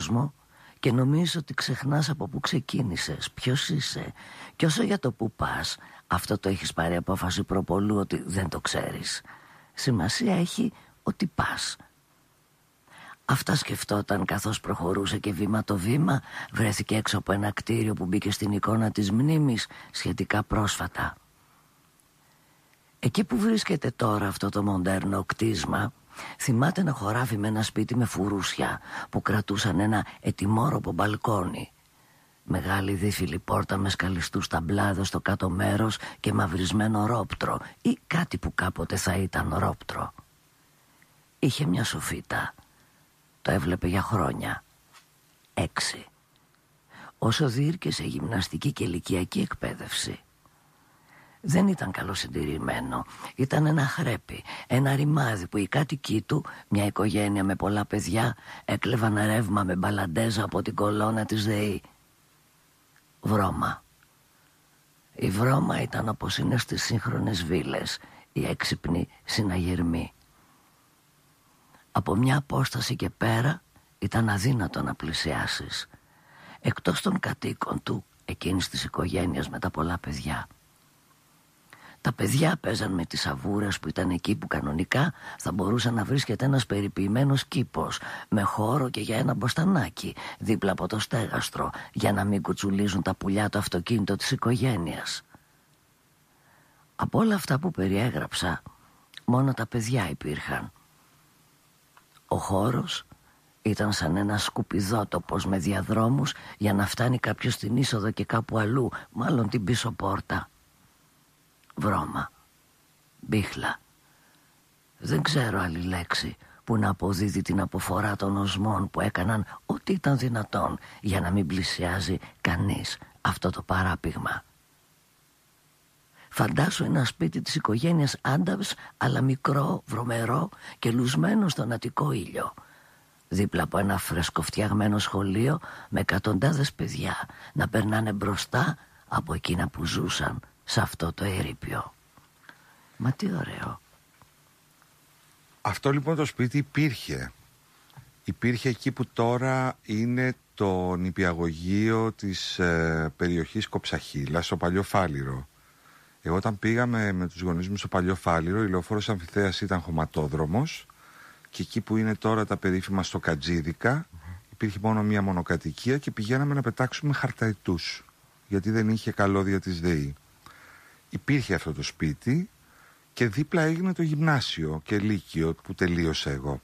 κόσμο και νομίζεις ότι ξεχνάς από πού ξεκίνησες, ποιος είσαι. Και όσο για το που πας, αυτό το έχεις πάρει απόφαση προπολού ότι δεν το ξέρεις. Σημασία έχει ότι πας. Αυτά σκεφτόταν καθώς προχωρούσε και βήμα το βήμα βρέθηκε έξω από ένα κτίριο που μπήκε στην εικόνα της μνήμης σχετικά πρόσφατα. Εκεί που βρίσκεται τώρα αυτό το μοντέρνο κτίσμα, θυμάται ένα χωράφι με ένα σπίτι με φουρούσια που κρατούσαν ένα ετοιμόρροπο μπαλκόνι. Μεγάλη δίφυλη πόρτα με σκαλιστούς ταμπλάδες στο κάτω μέρος και μαυρισμένο ρόπτρο ή κάτι που κάποτε θα ήταν ρόπτρο. Είχε μια σοφίτα. Το έβλεπε για χρόνια. 6. Όσο διήρκεσε γυμναστική και ηλικιακή εκπαίδευση. Δεν ήταν καλοσυντηρημένο. Ήταν ένα χρέπι, ένα ρημάδι που οι κάτοικοι του, μια οικογένεια με πολλά παιδιά, έκλεβαν ρεύμα με μπαλαντέζα από την κολόνα της ΔΕΗ. Βρώμα. Η βρώμα ήταν όπως είναι στις σύγχρονες βίλες, οι έξυπνοι συναγερμοί. Από μια απόσταση και πέρα ήταν αδύνατο να πλησιάσεις. Εκτός των κατοίκων του, εκείνης της οικογένειας με τα πολλά παιδιά. Τα παιδιά παίζαν με τις αβούρες που ήταν εκεί που κανονικά θα μπορούσε να βρίσκεται ένας περιποιημένος κήπος με χώρο και για ένα μποστανάκι δίπλα από το στέγαστρο για να μην κουτσουλίζουν τα πουλιά το αυτοκίνητο της οικογένειας. Από όλα αυτά που περιέγραψα μόνο τα παιδιά υπήρχαν. Ο χώρος ήταν σαν ένα σκουπιδότοπος με διαδρόμους για να φτάνει κάποιος στην είσοδο και κάπου αλλού, μάλλον την πίσω πόρτα. Βρώμα. Μπίχλα. Δεν ξέρω άλλη λέξη που να αποδίδει την αποφορά των οσμών που έκαναν ό,τι ήταν δυνατόν για να μην πλησιάζει κανείς αυτό το παράπηγμα. Φαντάσου ένα σπίτι της οικογένειας Άνταμς, αλλά μικρό, βρωμερό και λουσμένο στον αττικό ήλιο. Δίπλα από ένα φρεσκοφτιαγμένο σχολείο με εκατοντάδες παιδιά να περνάνε μπροστά από εκείνα που ζούσαν σε αυτό το ερείπιο. Μα τι ωραίο. Αυτό λοιπόν το σπίτι υπήρχε εκεί που τώρα είναι το νηπιαγωγείο της περιοχής Κοψαχίλα στο Παλιό Φάληρο. Εγώ όταν πήγαμε με τους γονείς μου στο Παλιό Φάληρο, η Λεωφόρος Αμφιθέας ήταν χωματόδρομος και εκεί που είναι τώρα τα περίφημα στο Κατζίδικα υπήρχε μόνο μία μονοκατοικία και πηγαίναμε να πετάξουμε χαρταετούς γιατί δεν είχε καλώδια της ΔΕΗ. Υπήρχε αυτό το σπίτι και δίπλα έγινε το γυμνάσιο και λύκειο που τελείωσα εγώ.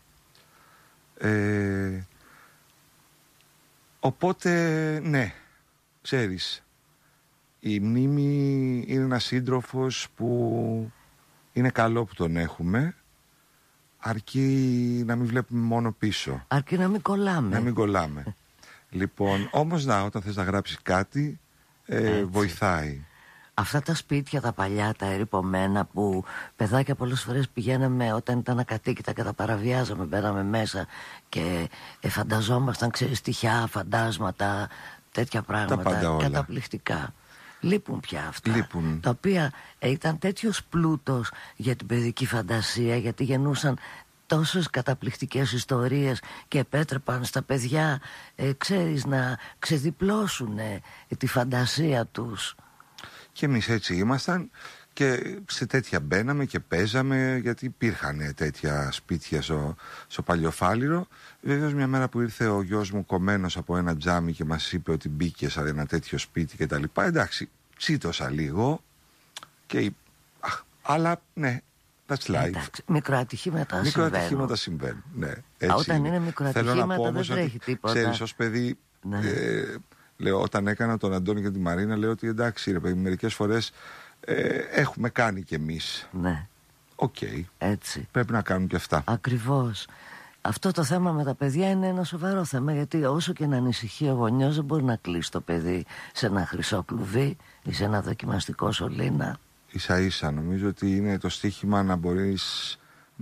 Οπότε ναι, ξέρεις, η μνήμη είναι ένας σύντροφος που είναι καλό που τον έχουμε, αρκεί να μην βλέπουμε μόνο πίσω. Αρκεί να μην κολλάμε. Να μην κολλάμε. Λοιπόν, όμως όταν θες να γράψεις κάτι, βοηθάει. Αυτά τα σπίτια τα παλιά, τα ερειπωμένα που παιδάκια πολλές φορές πηγαίναμε όταν ήταν ακατοίκητα και τα παραβιάζαμε, μπαίναμε μέσα και φανταζόμασταν, ξέρεις, στοιχιά, φαντάσματα, τέτοια πράγματα καταπληκτικά. Λείπουν πια αυτά. Λείπουν. Τα οποία ήταν τέτοιος πλούτος για την παιδική φαντασία, γιατί γεννούσαν τόσες καταπληκτικές ιστορίες και επέτρεπαν στα παιδιά, ξέρεις, να ξεδιπλώσουν τη φαντασία τους. Και εμείς έτσι ήμασταν και σε τέτοια μπαίναμε και παίζαμε, γιατί υπήρχαν τέτοια σπίτια στο Παλιό Φάληρο. Βεβαίως μια μέρα που ήρθε ο γιος μου κομμένος από ένα τζάμι και μας είπε ότι μπήκε σε ένα τέτοιο σπίτι και τα λοιπά, εντάξει, τσίτωσα λίγο και αλλά ναι, that's life. Εντάξει, μικροατυχήματα συμβαίνουν. Ναι, έτσι όταν είναι μικροατυχήματα δεν τρέχει τίποτα. Ξέρεις, ως παιδί, ναι. Λέω, όταν έκανα τον Αντώνη και τη Μαρίνα, λέω ότι εντάξει ρε παιδί, μερικές φορές έχουμε κάνει κι εμείς. Ναι. Οκ. Έτσι. Πρέπει να κάνουν και αυτά. Ακριβώς. Αυτό το θέμα με τα παιδιά είναι ένα σοβαρό θέμα, γιατί όσο και να ανησυχεί ο γονιός, δεν μπορεί να κλείσει το παιδί σε ένα χρυσό κλουβί ή σε ένα δοκιμαστικό σωλήνα. Ίσα-ίσα νομίζω ότι είναι το στίχημα να μπορείς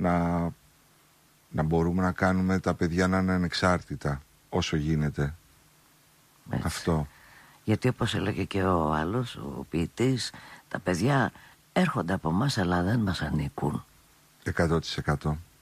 να μπορούμε να κάνουμε τα παιδιά να είναι ανεξάρτητα όσο γίνεται. Έτσι. Αυτό. Γιατί όπως έλεγε και ο άλλος, ο ποιητής, τα παιδιά έρχονται από εμάς αλλά δεν μας ανήκουν. 100%.